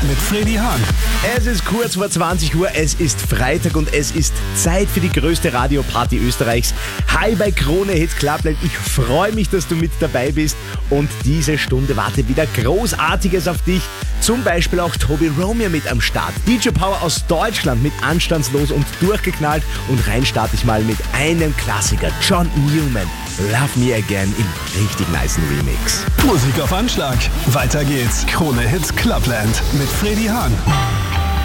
mit Freddy Hahn. Es ist kurz vor 20 Uhr, es ist Freitag und es ist Zeit für die größte Radioparty Österreichs. Hi bei Krone Hits Clubland. Ich freue mich, dass du mit dabei bist und diese Stunde wartet wieder Großartiges auf dich. Zum Beispiel auch Toby Romeo mit am Start. DJ Power aus Deutschland mit Anstandslos und Durchgeknallt. Und rein starte ich mal mit einem Klassiker. John Newman, Love Me Again im richtig nicen Remix. Musik auf Anschlag. Weiter geht's. Krone Hits Clubland mit Freddy Hahn.